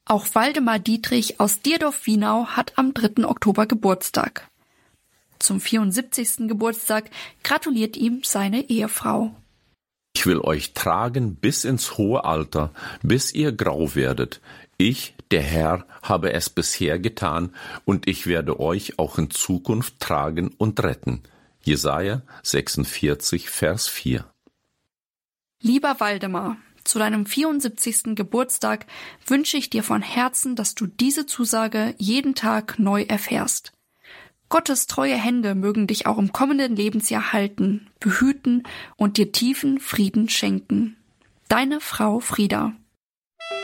Auch Waldemar Dietrich aus Dierdorf-Wienau hat am 3. Oktober Geburtstag. Zum 74. Geburtstag gratuliert ihm seine Ehefrau. Ich will euch tragen bis ins hohe Alter, bis ihr grau werdet. Ich, der Herr, habe es bisher getan, und ich werde euch auch in Zukunft tragen und retten. Jesaja 46, Vers 4. Lieber Waldemar, zu deinem 74. Geburtstag wünsche ich dir von Herzen, dass du diese Zusage jeden Tag neu erfährst. Gottes treue Hände mögen dich auch im kommenden Lebensjahr halten, behüten und dir tiefen Frieden schenken. Deine Frau Frieda.